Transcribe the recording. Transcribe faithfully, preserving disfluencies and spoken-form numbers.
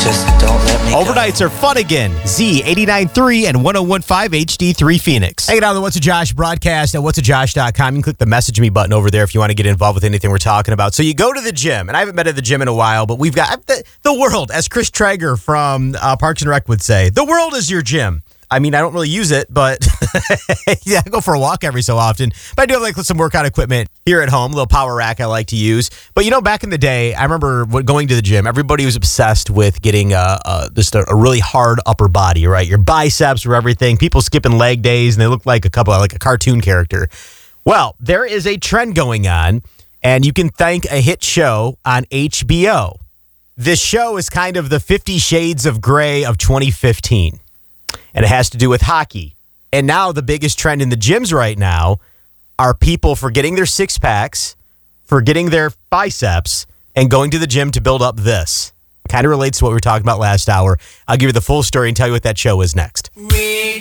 Just don't let me Overnights go. are fun again. Z eighty-nine point three and one oh one point five H D three Phoenix. Hang out on the What's a Josh broadcast at whats a josh dot com. You can click the message me button over there if you want to get involved with anything we're talking about. So you go to the gym, and I haven't been at the gym in a while, but we've got the, the world, as Chris Traeger from uh, Parks and Rec would say, the world is your gym. I mean, I don't really use it, but yeah, I go for a walk every so often. But I do have like some workout equipment here at home, a little power rack I like to use. But you know, back in the day, I remember going to the gym. Everybody was obsessed with getting a, a, just a, a really hard upper body, right? Your biceps were everything. People skipping leg days, and they look like a couple, like a cartoon character. Well, there is a trend going on, and you can thank a hit show on H B O. This show is kind of the Fifty Shades of Grey of twenty fifteen. And it has to do with hockey. And now the biggest trend in the gyms right now are people forgetting their six packs, forgetting their biceps, and going to the gym to build up this. Kind of relates to what we were talking about last hour. I'll give you the full story and tell you what that show is next. Real